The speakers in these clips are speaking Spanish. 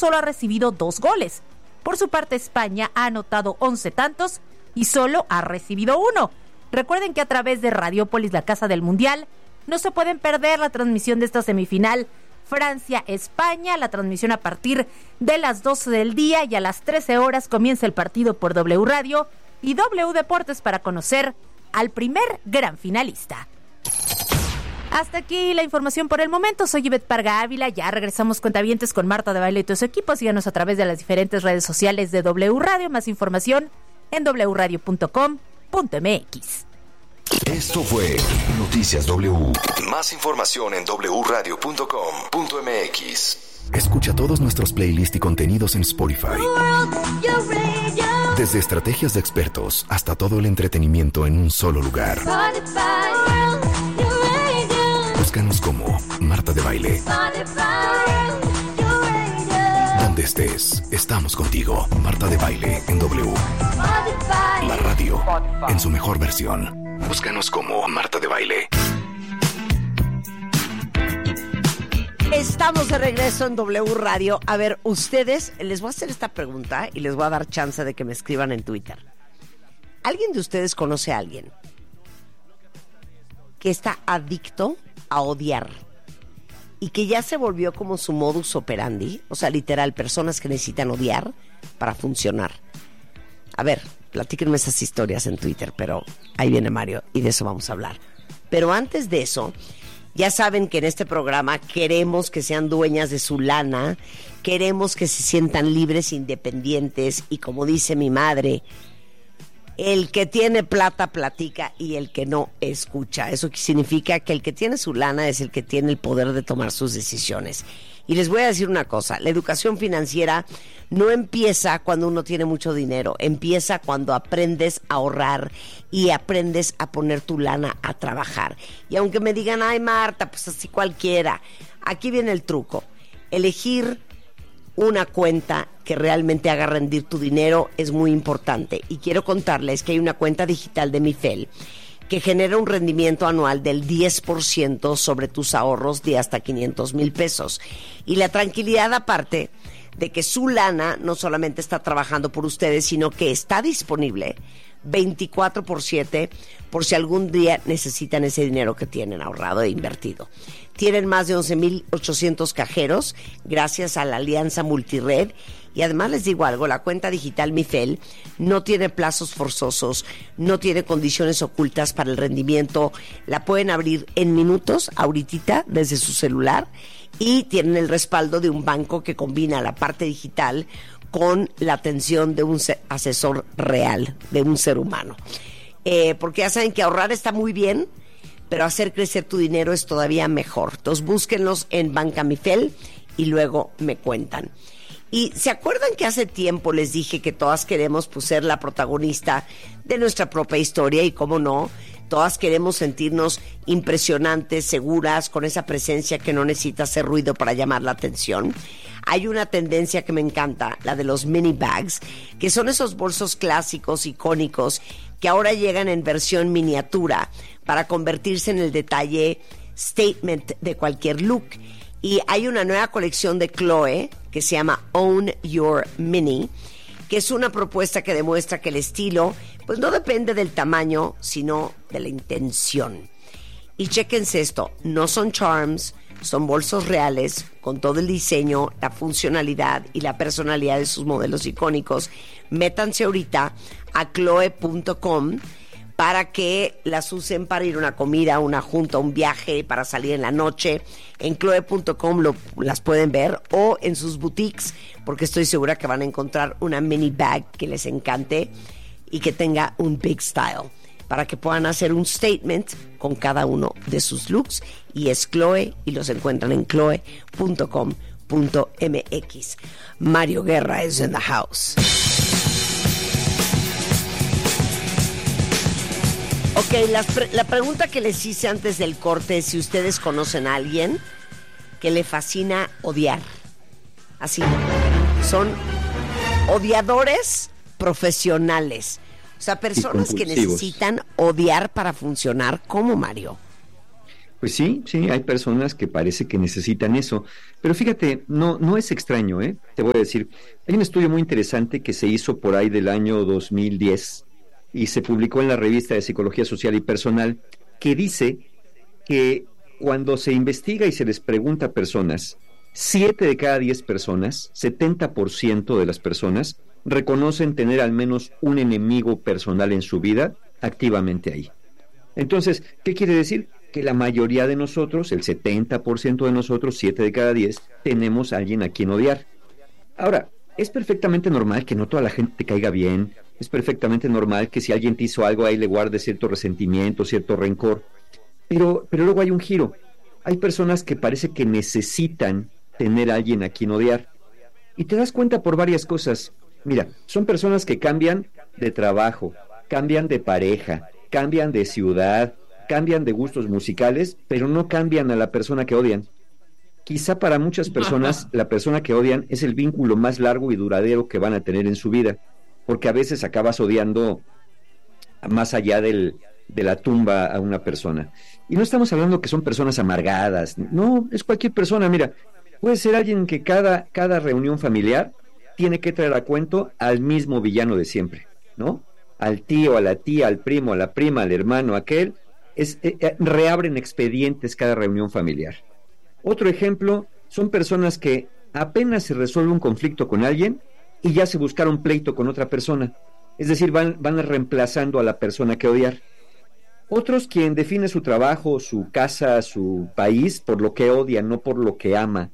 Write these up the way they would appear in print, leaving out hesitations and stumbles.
solo ha recibido 2 goles. Por su parte, España ha anotado 11 tantos y solo ha recibido 1. Recuerden que a través de Radiopolis, la casa del Mundial, no se pueden perder la transmisión de esta semifinal Francia-España, la transmisión a partir de las 12 del día, y a las 13 horas comienza el partido por W Radio y W Deportes para conocer al primer gran finalista. Hasta aquí la información por el momento. Soy Ivette Parga Ávila. Ya regresamos, cuentavientes, con Marta de Baile y todo su equipo. Síganos a través de las diferentes redes sociales de W Radio. Más información en wradio.com.mx. Esto fue Noticias W. Más información en wradio.com.mx. Escucha todos nuestros playlists y contenidos en Spotify. Desde estrategias de expertos hasta todo el entretenimiento en un solo lugar. Búscanos como Marta de Baile. Donde estés, estamos contigo. Marta de Baile en W. La radio en su mejor versión. Búscanos como Marta de Baile. Estamos de regreso en W Radio. A ver, ustedes, les voy a hacer esta pregunta y les voy a dar chance de que me escriban en Twitter. ¿Alguien de ustedes conoce a alguien que está adicto a odiar y que ya se volvió como su modus operandi? O sea, literal, personas que necesitan odiar para funcionar. A ver, platíquenme esas historias en Twitter, pero ahí viene Mario y de eso vamos a hablar. Pero antes de eso, ya saben que en este programa queremos que sean dueñas de su lana, queremos que se sientan libres, independientes, y como dice mi madre, el que tiene plata platica y el que no escucha. Eso significa que el que tiene su lana es el que tiene el poder de tomar sus decisiones. Y les voy a decir una cosa, la educación financiera no empieza cuando uno tiene mucho dinero, empieza cuando aprendes a ahorrar y aprendes a poner tu lana a trabajar. Y aunque me digan, ay Marta, pues así cualquiera, aquí viene el truco. Elegir una cuenta que realmente haga rendir tu dinero es muy importante. Y quiero contarles que hay una cuenta digital de Mifel que genera un rendimiento anual del 10% sobre tus ahorros de hasta 500,000 pesos. Y la tranquilidad, aparte de que su lana no solamente está trabajando por ustedes, sino que está disponible 24/7 por si algún día necesitan ese dinero que tienen ahorrado e invertido. Tienen más de 11,800 cajeros gracias a la alianza multired. Y además les digo algo, la cuenta digital Mifel no tiene plazos forzosos, no tiene condiciones ocultas para el rendimiento. La pueden abrir en minutos, ahorita, desde su celular, y tienen el respaldo de un banco que combina la parte digital con la atención de un asesor real, de un ser humano. Porque ya saben que ahorrar está muy bien, pero hacer crecer tu dinero es todavía mejor. Entonces búsquenlos en Banca Mifel y luego me cuentan. Y ¿se acuerdan que hace tiempo les dije que todas queremos ser la protagonista de nuestra propia historia? Y cómo no, todas queremos sentirnos impresionantes, seguras, con esa presencia que no necesita hacer ruido para llamar la atención. Hay una tendencia que me encanta, la de los mini bags, que son esos bolsos clásicos, icónicos, que ahora llegan en versión miniatura para convertirse en el detalle statement de cualquier look. Y hay una nueva colección de Chloe que se llama Own Your Mini, que es una propuesta que demuestra que el estilo pues no depende del tamaño, sino de la intención. Y chéquense esto, no son charms, son bolsos reales con todo el diseño, la funcionalidad y la personalidad de sus modelos icónicos. Métanse ahorita a chloe.com para que las usen para ir a una comida, una junta, un viaje, para salir en la noche. En chloe.com las pueden ver, o en sus boutiques, porque estoy segura que van a encontrar una mini bag que les encante y que tenga un big style, para que puedan hacer un statement con cada uno de sus looks. Y es Chloe, y los encuentran en chloe.com.mx. Mario Guerra is in the house. Ok, la pregunta que les hice antes del corte es si ustedes conocen a alguien que le fascina odiar. Así, son odiadores profesionales. O sea, personas que necesitan odiar para funcionar. ¿Cómo, Mario? Pues sí, hay personas que parece que necesitan eso, pero fíjate, no es extraño, ¿eh? Te voy a decir, hay un estudio muy interesante que se hizo por ahí del año 2010 y se publicó en la revista de Psicología Social y Personal, que dice que cuando se investiga y se les pregunta a personas, 7 de cada 10 personas, 70% de las personas, reconocen tener al menos un enemigo personal en su vida activamente ahí. Entonces, ¿qué quiere decir? Que la mayoría de nosotros, el 70% de nosotros, 7 de cada 10, tenemos a alguien a quien odiar. Ahora, es perfectamente normal que no toda la gente te caiga bien, es perfectamente normal que si alguien te hizo algo ahí le guardes cierto resentimiento, cierto rencor, pero luego hay un giro. Hay personas que parece que necesitan tener a alguien a quien odiar. Y te das cuenta por varias cosas. Mira, son personas que cambian de trabajo, cambian de pareja, cambian de ciudad, cambian de gustos musicales, pero no cambian a la persona que odian. Quizá para muchas personas la persona que odian es el vínculo más largo y duradero que van a tener en su vida, porque a veces acabas odiando más allá de la tumba a una persona. Y no estamos hablando que son personas amargadas, no, es cualquier persona. Mira, puede ser alguien que cada reunión familiar tiene que traer a cuento al mismo villano de siempre, ¿no? Al tío, a la tía, al primo, a la prima, al hermano, aquel. Reabren expedientes cada reunión familiar. Otro ejemplo son personas que apenas se resuelve un conflicto con alguien y ya se buscaron pleito con otra persona. Es decir, van reemplazando a la persona que odiar. Otros quien define su trabajo, su casa, su país por lo que odia, no por lo que ama.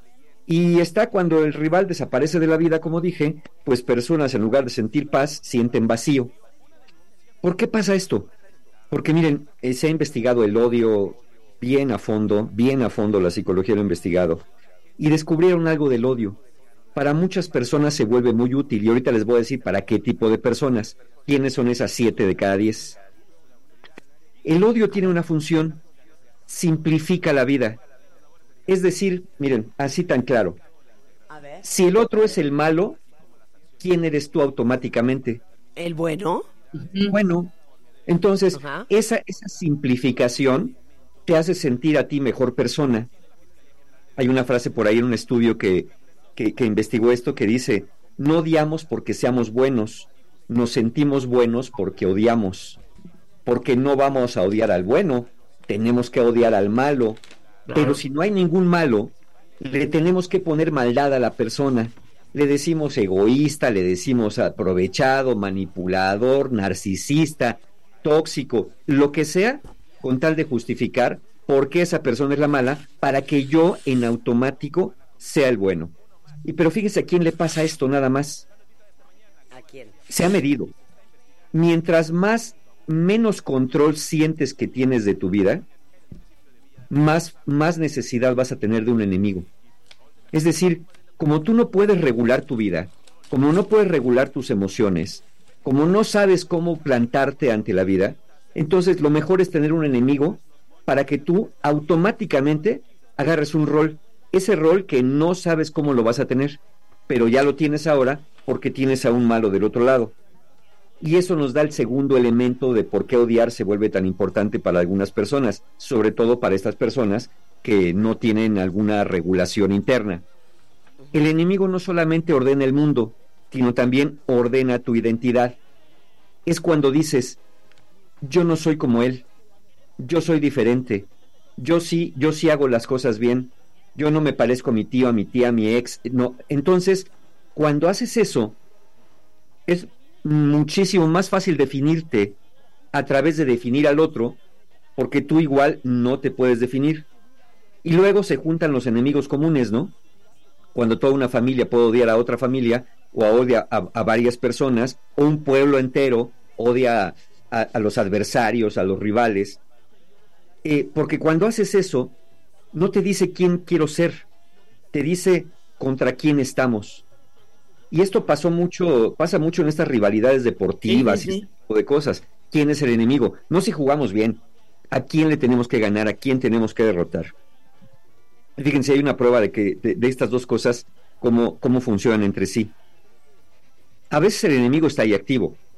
Y está cuando el rival desaparece de la vida, como dije, pues personas en lugar de sentir paz, sienten vacío. ¿Por qué pasa esto? Porque miren, se ha investigado el odio bien a fondo, la psicología lo ha investigado, y descubrieron algo del odio. Para muchas personas se vuelve muy útil, y ahorita les voy a decir para qué tipo de personas, quiénes son esas 7 de cada 10. El odio tiene una función, simplifica la vida. Es decir, miren, así tan claro, si el otro es el malo, ¿quién eres tú automáticamente? ¿El bueno? Bueno, entonces, esa simplificación te hace sentir a ti mejor persona. Hay una frase por ahí en un estudio que investigó esto que dice, no odiamos porque seamos buenos, nos sentimos buenos porque odiamos, porque no vamos a odiar al bueno, tenemos que odiar al malo, claro. Pero si no hay ningún malo, le tenemos que poner maldad a la persona. Le decimos egoísta, le decimos aprovechado, manipulador, narcisista, tóxico, lo que sea, con tal de justificar por qué esa persona es la mala, para que yo en automático sea el bueno. Pero fíjese a quién le pasa esto nada más. ¿A quién? Se ha medido. Mientras menos control sientes que tienes de tu vida, más necesidad vas a tener de un enemigo. Es decir, como tú no puedes regular tu vida, como no puedes regular tus emociones, como no sabes cómo plantarte ante la vida, entonces lo mejor es tener un enemigo para que tú automáticamente agarres un rol, ese rol que no sabes cómo lo vas a tener, pero ya lo tienes ahora porque tienes a un malo del otro lado. Y eso nos da el segundo elemento de por qué odiar se vuelve tan importante para algunas personas, sobre todo para estas personas que no tienen alguna regulación interna. El enemigo no solamente ordena el mundo, sino también ordena tu identidad. Es cuando dices, yo no soy como él, yo soy diferente, yo sí hago las cosas bien, yo no me parezco a mi tío, a mi tía, a mi ex, no. Entonces, cuando haces eso, es muchísimo más fácil definirte a través de definir al otro, porque tú igual no te puedes definir. Y luego se juntan los enemigos comunes, ¿no? Cuando toda una familia puede odiar a otra familia, o odia a varias personas, o un pueblo entero odia a los adversarios, a los rivales. Porque cuando haces eso, no te dice quién quiero ser, te dice contra quién estamos. Y esto pasa mucho en estas rivalidades deportivas, sí. Y este tipo de cosas. ¿Quién es el enemigo? No si jugamos bien, ¿a quién le tenemos que ganar? ¿A quién tenemos que derrotar? Fíjense, hay una prueba de estas dos cosas, cómo funcionan entre sí. A veces el enemigo está ahí activo,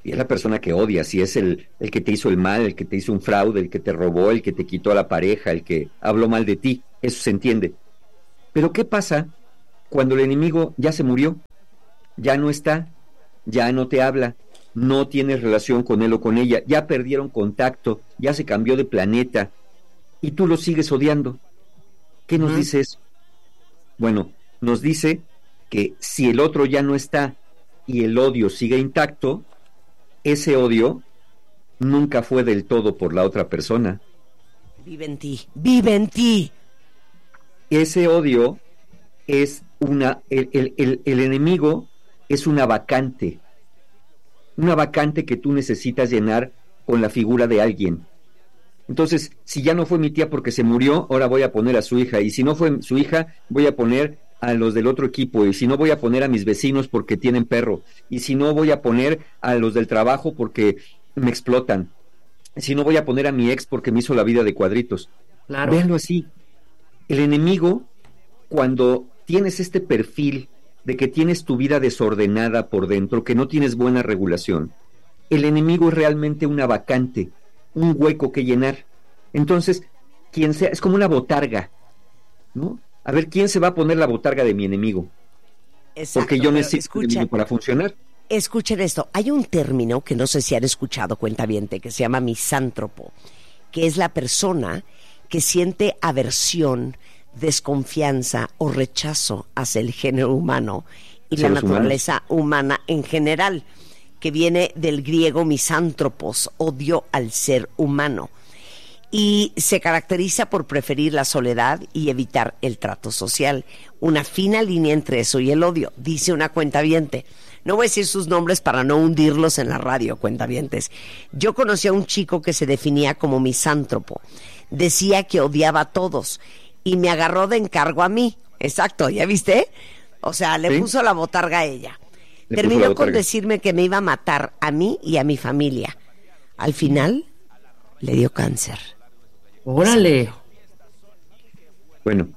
y es la persona que odias, y es el que te hizo el mal, el que te hizo un fraude, el que te robó, el que te quitó a la pareja, el que habló mal de ti, eso se entiende. Pero ¿qué pasa cuando el enemigo ya se murió? Ya no está, ya no te habla, no tienes relación con él o con ella, ya perdieron contacto, ya se cambió de planeta, y tú lo sigues odiando. ¿Qué nos dice eso? Bueno, nos dice que si el otro ya no está y el odio sigue intacto, ese odio nunca fue del todo por la otra persona. Vive en ti, vive en ti. Ese odio es el enemigo es una vacante que tú necesitas llenar con la figura de alguien. Entonces, si ya no fue mi tía porque se murió, ahora voy a poner a su hija, y si no fue su hija, voy a poner a los del otro equipo, y si no, voy a poner a mis vecinos porque tienen perro, y si no, voy a poner a los del trabajo porque me explotan, si no, voy a poner a mi ex porque me hizo la vida de cuadritos. Claro. Véanlo así. El enemigo, cuando tienes este perfil de que tienes tu vida desordenada por dentro, que no tienes buena regulación, el enemigo es realmente una vacante, un hueco que llenar. Entonces, quien sea, es como una botarga, ¿no? A ver, ¿quién se va a poner la botarga de mi enemigo? Exacto, porque yo necesito un enemigo para funcionar. Escuchen esto, hay un término que no sé si han escuchado, cuentaviente, que se llama misántropo, que es la persona que siente aversión, desconfianza o rechazo hacia el género humano y la naturaleza humana en general, que viene del griego misántropos, odio al ser humano, y se caracteriza por preferir la soledad y evitar el trato social. Una fina línea entre eso y el odio, dice una cuentaviente. No voy a decir sus nombres para no hundirlos en la radio, cuentavientes. Yo conocí a un chico que se definía como misántropo. Decía que odiaba a todos y me agarró de encargo a mí. Exacto, ¿ya viste? O sea, le puso la botarga a ella. Terminó con decirme que me iba a matar a mí y a mi familia. Al final, le dio cáncer. ¡Órale! Bueno,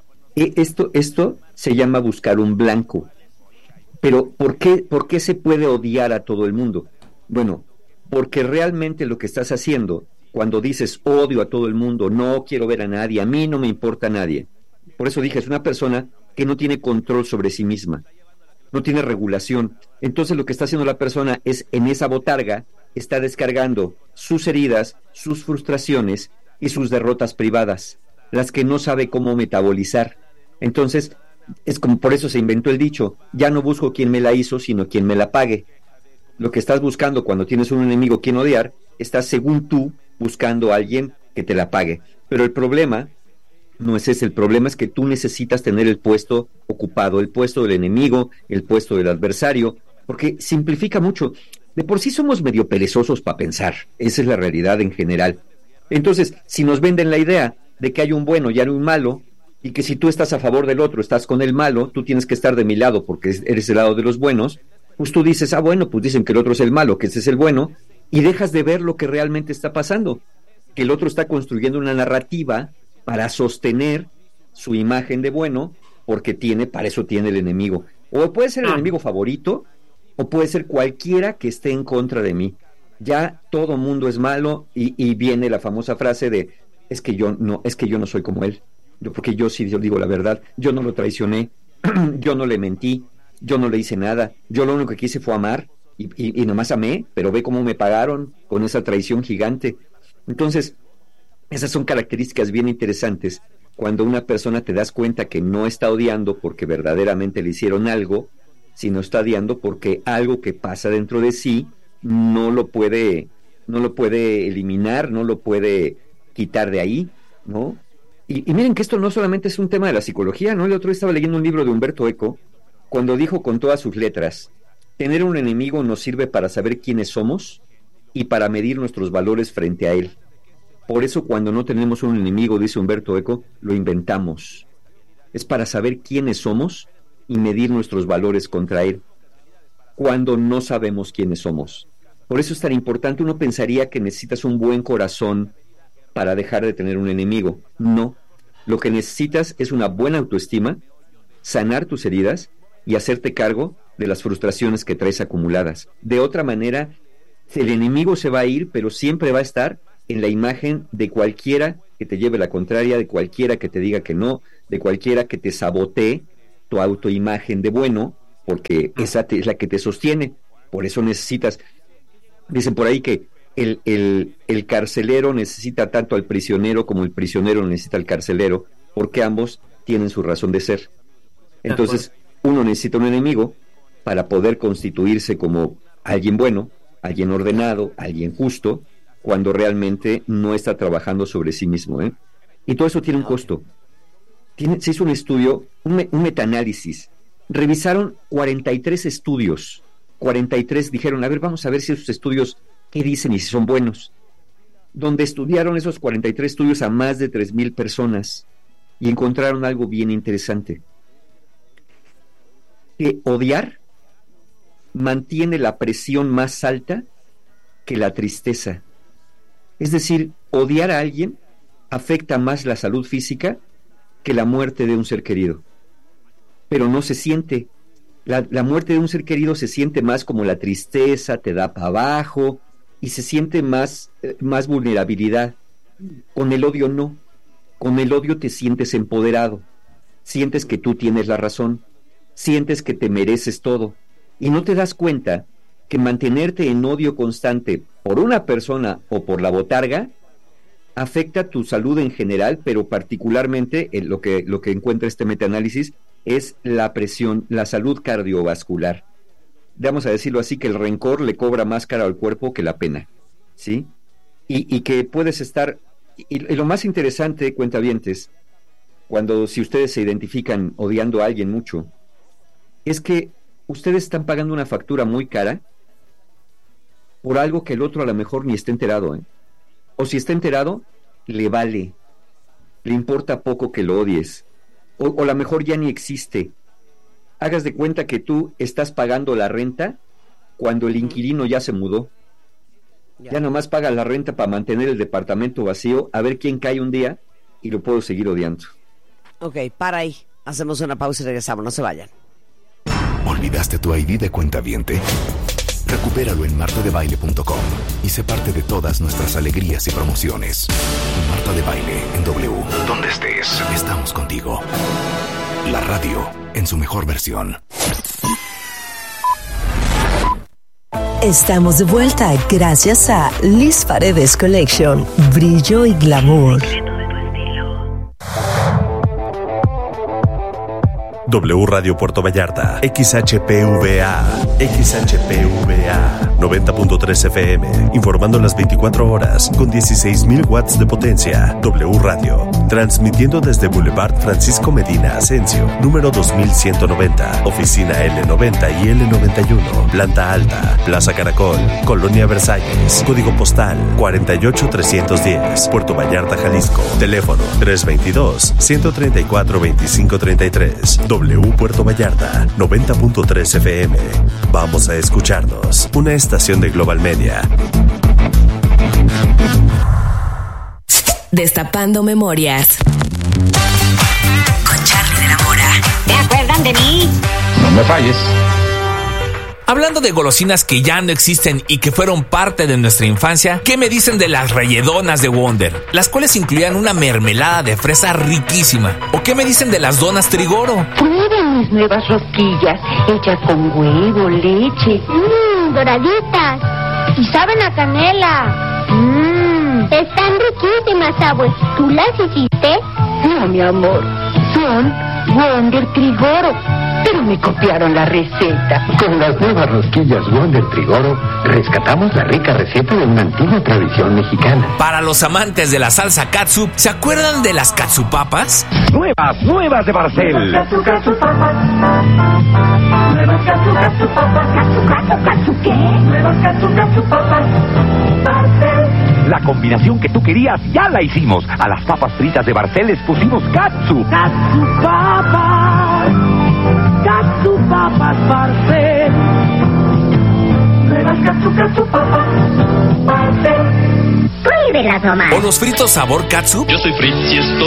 esto se llama buscar un blanco. Pero ¿por qué se puede odiar a todo el mundo? Bueno, porque realmente lo que estás haciendo, cuando dices odio a todo el mundo, no quiero ver a nadie, a mí no me importa nadie. Por eso dije, es una persona que no tiene control sobre sí misma, no tiene regulación. Entonces lo que está haciendo la persona es, en esa botarga, está descargando sus heridas, sus frustraciones y sus derrotas privadas, las que no sabe cómo metabolizar. Entonces, es como por eso se inventó el dicho, ya no busco quien me la hizo, sino quien me la pague. Lo que estás buscando cuando tienes un enemigo quien odiar, estás, según tú, buscando a alguien que te la pague. Pero el problema no es ese, el problema es que tú necesitas tener el puesto ocupado, el puesto del enemigo, el puesto del adversario, porque simplifica mucho. De por sí somos medio perezosos para pensar, esa es la realidad en general. Entonces, si nos venden la idea de que hay un bueno y hay un malo, y que si tú estás a favor del otro, estás con el malo, tú tienes que estar de mi lado porque eres del lado de los buenos, pues tú dices, bueno, pues dicen que el otro es el malo, que ese es el bueno, y dejas de ver lo que realmente está pasando, que el otro está construyendo una narrativa para sostener su imagen de bueno, porque para eso tiene el enemigo. O puede ser el enemigo favorito, o puede ser cualquiera que esté en contra de mí. Ya todo mundo es malo, y viene la famosa frase de, es que yo no soy como él. Porque yo digo la verdad, yo no lo traicioné, yo no le mentí, yo no le hice nada, yo lo único que quise fue amar, y nomás amé, pero ve cómo me pagaron con esa traición gigante. Entonces, esas son características bien interesantes, cuando una persona te das cuenta que no está odiando porque verdaderamente le hicieron algo, sino está odiando porque algo que pasa dentro de sí no lo puede eliminar, no lo puede quitar de ahí, ¿no? Y miren que esto no solamente es un tema de la psicología, ¿no? El otro día estaba leyendo un libro de Humberto Eco, cuando dijo con todas sus letras, tener un enemigo nos sirve para saber quiénes somos y para medir nuestros valores frente a él. Por eso cuando no tenemos un enemigo, dice Humberto Eco, lo inventamos. Es para saber quiénes somos y medir nuestros valores contra él, cuando no sabemos quiénes somos. Por eso es tan importante. Uno pensaría que necesitas un buen corazón para dejar de tener un enemigo. No, lo que necesitas es una buena autoestima, sanar tus heridas y hacerte cargo de las frustraciones que traes acumuladas. De otra manera, El enemigo se va a ir, pero siempre va a estar en la imagen de cualquiera que te lleve la contraria, de cualquiera que te diga que no, de cualquiera que te sabotee tu autoimagen de bueno, porque esa es la que te sostiene. Por eso necesitas, dicen por ahí que el carcelero necesita tanto al prisionero como el prisionero necesita al carcelero, porque ambos tienen su razón de ser. Entonces, uno necesita un enemigo para poder constituirse como alguien bueno, alguien ordenado, alguien justo, cuando realmente no está trabajando sobre sí mismo, ¿eh? Y todo eso tiene un costo. Se hizo un estudio, un metaanálisis. Revisaron 43 estudios. 43 dijeron, a ver, vamos a ver si esos estudios, ¿qué dicen y si son buenos? Donde estudiaron esos 43 estudios a más de 3,000 personas y encontraron algo bien interesante. Que odiar mantiene la presión más alta que la tristeza. Es decir, odiar a alguien afecta más la salud física que la muerte de un ser querido. Pero no se siente. La muerte de un ser querido se siente más como la tristeza, te da para abajo y se siente más vulnerabilidad. Con el odio no. Con el odio te sientes empoderado. Sientes que tú tienes la razón. Sientes que te mereces todo. Y no te das cuenta que mantenerte en odio constante por una persona o por la botarga afecta tu salud en general, pero particularmente lo que encuentra este metaanálisis es la presión, la salud cardiovascular. Vamos a decirlo así, que el rencor le cobra más caro al cuerpo que la pena, ¿sí? Y que puedes estar... Y lo más interesante, cuentavientes, si ustedes se identifican odiando a alguien mucho, es que ustedes están pagando una factura muy cara por algo que el otro a lo mejor ni está enterado, ¿eh? O si está enterado, le vale, le importa poco que lo odies, o a lo mejor ya ni existe. Hagas de cuenta que tú estás pagando la renta cuando el inquilino ya se mudó. Ya nomás paga la renta para mantener el departamento vacío, a ver quién cae un día y lo puedo seguir odiando. Ok, para ahí. Hacemos una pausa y regresamos, no se vayan. ¿Olvidaste tu ID de cuentaviente? Recupéralo en martadebaile.com y sé parte de todas nuestras alegrías y promociones. Marta de Baile en W. Donde estés, estamos contigo. La radio en su mejor versión. Estamos de vuelta gracias a Liz Paredes Collection. Brillo y glamour. W Radio Puerto Vallarta, XHPVA 90.3 FM, informando las 24 horas con 16,000 watts de potencia. W Radio, transmitiendo desde Boulevard Francisco Medina Asensio, número 2190, oficina L90 y L91, planta alta, Plaza Caracol, Colonia Versalles, código postal 48310, Puerto Vallarta, Jalisco, teléfono 322-134-2533. W Puerto Vallarta, 90.3 FM. Vamos a escucharnos. Una estación de Global Media. Destapando memorias. Con Charly de la Mora. ¿Te acuerdan de mí? No me falles. Hablando de golosinas que ya no existen y que fueron parte de nuestra infancia, ¿qué me dicen de las relledonas de Wonder? Las cuales incluían una mermelada de fresa riquísima. ¿O qué me dicen de las donas Trigoro? Prueben mis nuevas rosquillas, hechas con huevo, leche. Doraditas. Y saben a canela. Están riquísimas, abue. ¿Tú las hiciste? No, mi amor. Son Wonder Trigoro. Pero me copiaron la receta. Con las nuevas rosquillas Wonder Trigoro, rescatamos la rica receta de una antigua tradición mexicana. Para los amantes de la salsa katsup, ¿se acuerdan de las katsupapas? Nuevas de Barcel. Katsupapas. Nuevas katsu, ¿qué? Nuevas katsupapas. Barcel. La combinación que tú querías ya la hicimos. A las papas fritas de Barcel les pusimos katsu. Katsupapas. Katsupapas Barcel. Nuevas katsupapas Barcel. Pruébelas nomás. ¿O los fritos sabor katsup? Yo soy Fritz y estoy